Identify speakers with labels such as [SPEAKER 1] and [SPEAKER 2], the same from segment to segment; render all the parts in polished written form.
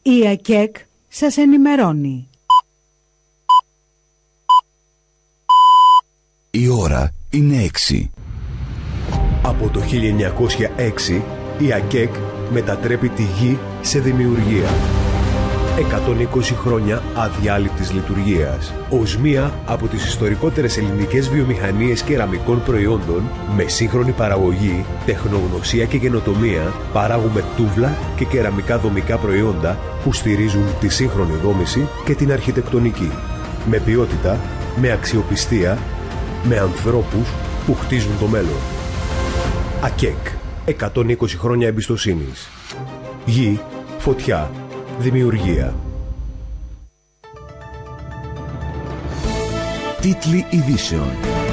[SPEAKER 1] Η ΑΚΕΚ σας ενημερώνει.
[SPEAKER 2] Η ώρα είναι 6.
[SPEAKER 3] Από το 1906 η ΑΚΕΚ μετατρέπει τη γη σε δημιουργία. 120 χρόνια αδιάλειπτης λειτουργίας. Ως μία από τις ιστορικότερες ελληνικές βιομηχανίες κεραμικών προϊόντων, με σύγχρονη παραγωγή, τεχνογνωσία και καινοτομία, παράγουμε τούβλα και κεραμικά δομικά προϊόντα που στηρίζουν τη σύγχρονη δόμηση και την αρχιτεκτονική. Με ποιότητα, με αξιοπιστία, με ανθρώπους που χτίζουν το μέλλον. ΑΚΕΚ. 120 χρόνια εμπιστοσύνης. Γη, φωτιά, δημιουργία.
[SPEAKER 2] Τίτλοι ειδήσεων.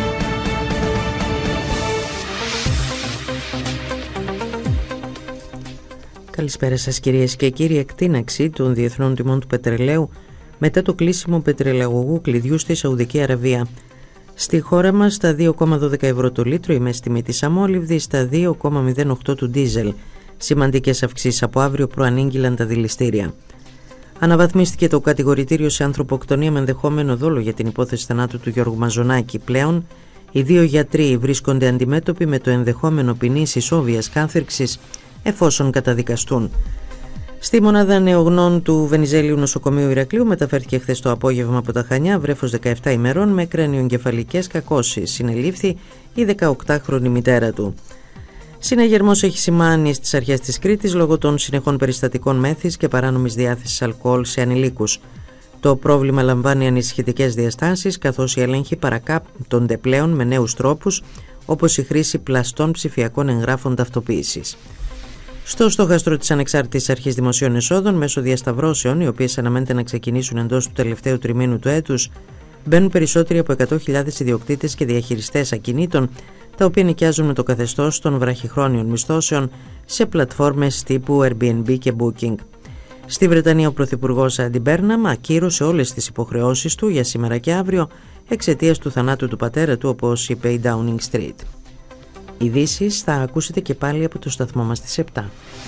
[SPEAKER 4] Καλησπέρα σας κυρίες και κύριοι. Εκτείναξη των διεθνών τιμών του πετρελαίου μετά το κλείσιμο πετρελαγωγού κλειδιού στη Σαουδική Αραβία. Στη χώρα μας στα 2,12 ευρώ το λίτρο η μέση τιμή της αμόλυβδης, στα 2,08 του ντίζελ. Σημαντικές αυξήσεις από αύριο προανήγγειλαν τα δηληστήρια. Αναβαθμίστηκε το κατηγορητήριο σε ανθρωποκτονία με ενδεχόμενο δόλο για την υπόθεση θανάτου του Γιώργου Μαζονάκη. Πλέον, οι δύο γιατροί βρίσκονται αντιμέτωποι με το ενδεχόμενο ποινής ισόβιας κάθυρξης εφόσον καταδικαστούν. Στη μονάδα νεογνών του Βενιζέλιου Νοσοκομείου Ηρακλείου μεταφέρθηκε χθες το απόγευμα από τα Χανιά βρέφος 17 ημερών με κρανιοεγκεφαλικές κακώσεις. Συνελήφθη η 18χρονη μητέρα του. Συναγερμός έχει σημάνει στις αρχές της Κρήτης λόγω των συνεχών περιστατικών μέθης και παράνομης διάθεσης αλκοόλ σε ανηλίκους. Το πρόβλημα λαμβάνει ανησυχητικές διαστάσεις, καθώς οι έλεγχοι παρακάπτονται πλέον με νέους τρόπους, όπως η χρήση πλαστών ψηφιακών εγγράφων ταυτοποίησης. Στο στόχαστρο της Ανεξάρτητης Αρχής Δημοσίων Εσόδων, μέσω διασταυρώσεων, οι οποίες αναμένεται να ξεκινήσουν εντός του τελευταίου τριμήνου του έτους, μπαίνουν περισσότεροι από 100.000 ιδιοκτήτες και διαχειριστές ακινήτων, τα οποία νοικιάζουν με το καθεστώς των βραχυχρόνιων μισθώσεων σε πλατφόρμες τύπου Airbnb και Booking. Στη Βρετανία, ο Πρωθυπουργός Άντι Μπέρναμ ακύρωσε όλες τις υποχρεώσεις του για σήμερα και αύριο εξαιτίας του θανάτου του πατέρα του, όπως είπε η Downing Street. Ειδήσεις θα ακούσετε και πάλι από το σταθμό μας στις 7.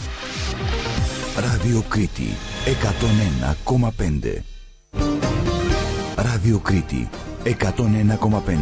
[SPEAKER 2] Ράδιο Κρήτη 101,5. Ράδιο Κρήτη 101,5.